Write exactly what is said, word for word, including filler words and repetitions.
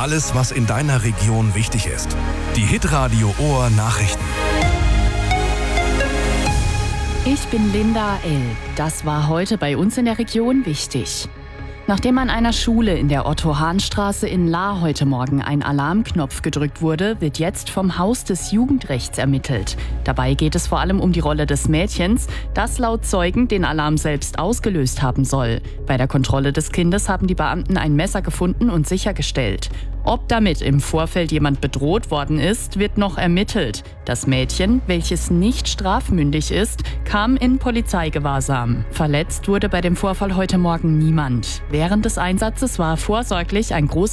Alles, was in deiner Region wichtig ist. Die Hitradio Ohr Nachrichten. Ich bin Linda L. Das war heute bei uns in der Region wichtig. Nachdem an einer Schule in der Otto-Hahn-Straße in Lahr heute Morgen ein Alarmknopf gedrückt wurde, wird jetzt vom Haus des Jugendrechts ermittelt. Dabei geht es vor allem um die Rolle des Mädchens, das laut Zeugen den Alarm selbst ausgelöst haben soll. Bei der Kontrolle des Kindes haben die Beamten ein Messer gefunden und sichergestellt. Ob damit im Vorfeld jemand bedroht worden ist, wird noch ermittelt. Das Mädchen, welches nicht strafmündig ist, kam in Polizeigewahrsam. Verletzt wurde bei dem Vorfall heute Morgen niemand. Während des Einsatzes war vorsorglich ein großer